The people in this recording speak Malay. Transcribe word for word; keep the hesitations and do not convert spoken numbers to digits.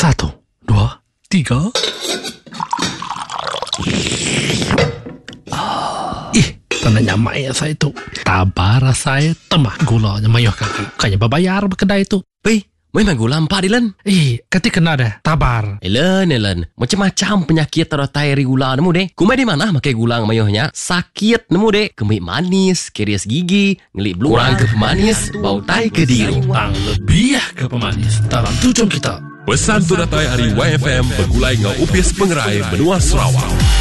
Satu, dua, tiga. Ih, tandanya mayat saya tu. Tabara saya temah gulanya mayuh kaki. Kayaknya berbayar berkedai tu. Weh, memang gula empat, Ilan. Eh, kati kena dah. Tabar. Ilan, Ilan. Macam-macam penyakit teratai dari gula nemu deh. Kumai di mana makai gula mayuhnya? Sakit nemu deh. Kemik manis, kerias gigi, ngelik beluang ke pemanis, bau tai ke diri. Tang lebih ke pemanis dalam tujuan kita. Pesan tu datai hari Y F M bergulai ngau upis pengerai benua Sarawak.